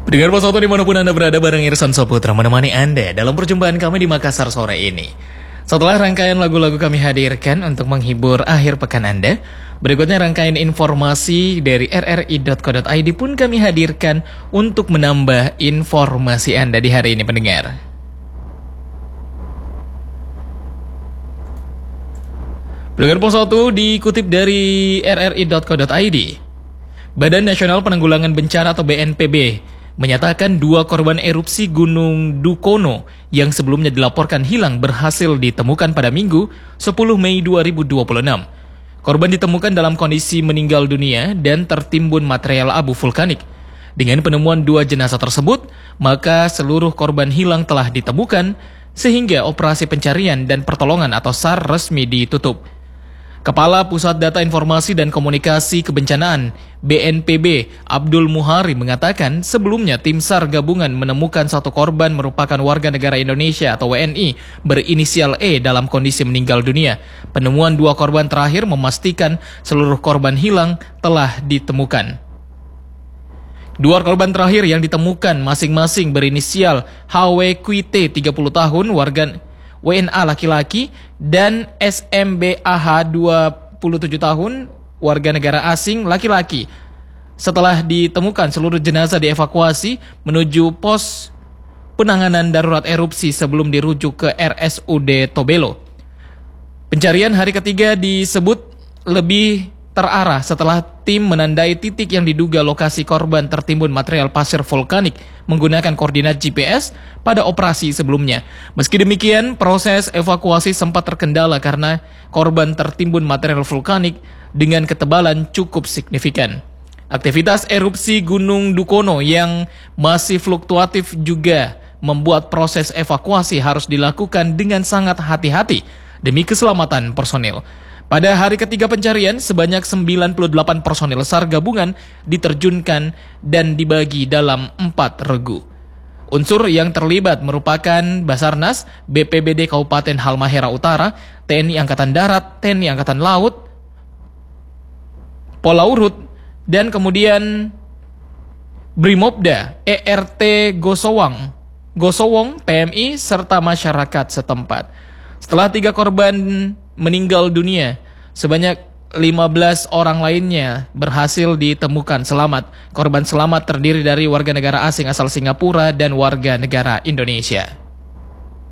Pendengar Pos 1 dimanapun Anda berada, bareng Irsan Saputra menemani Anda dalam perjumpaan kami di Makassar sore ini. Setelah rangkaian lagu-lagu kami hadirkan untuk menghibur akhir pekan Anda, berikutnya rangkaian informasi dari rri.co.id pun kami hadirkan untuk menambah informasi Anda di hari ini, pendengar. Pendengar Pos 1 dikutip dari rri.co.id. Badan Nasional Penanggulangan Bencana atau BNPB menyatakan 2 korban erupsi Gunung Dukono yang sebelumnya dilaporkan hilang berhasil ditemukan pada Minggu 10 Mei 2026. Korban ditemukan dalam kondisi meninggal dunia dan tertimbun material abu vulkanik. Dengan penemuan 2 jenazah tersebut, maka seluruh korban hilang telah ditemukan sehingga operasi pencarian dan pertolongan atau SAR resmi ditutup. Kepala Pusat Data Informasi dan Komunikasi Kebencanaan BNPB Abdul Muhari mengatakan sebelumnya tim SAR gabungan menemukan 1 korban merupakan warga negara Indonesia atau WNI berinisial E dalam kondisi meninggal dunia. Penemuan 2 korban terakhir memastikan seluruh korban hilang telah ditemukan. 2 korban terakhir yang ditemukan masing-masing berinisial HW QT 30 tahun warga WNA laki-laki dan SMBAH 27 tahun warga negara asing laki-laki. Setelah ditemukan, seluruh jenazah dievakuasi menuju pos penanganan darurat erupsi sebelum dirujuk ke RSUD Tobelo. Pencarian hari ketiga disebut lebih terarah setelah tim menandai titik yang diduga lokasi korban tertimbun material pasir vulkanik menggunakan koordinat GPS pada operasi sebelumnya. Meski demikian, proses evakuasi sempat terkendala karena korban tertimbun material vulkanik dengan ketebalan cukup signifikan. Aktivitas erupsi Gunung Dukono yang masih fluktuatif juga membuat proses evakuasi harus dilakukan dengan sangat hati-hati demi keselamatan personil. Pada hari ketiga pencarian, sebanyak 98 personil SAR gabungan diterjunkan dan dibagi dalam 4 regu. Unsur yang terlibat merupakan Basarnas, BPBD Kabupaten Halmahera Utara, TNI Angkatan Darat, TNI Angkatan Laut, Polaurut, dan kemudian Brimobda, ERT Gosowong, PMI, serta masyarakat setempat. Setelah 3 korban meninggal dunia, sebanyak 15 orang lainnya berhasil ditemukan selamat. Korban selamat terdiri dari warga negara asing asal Singapura dan warga negara Indonesia.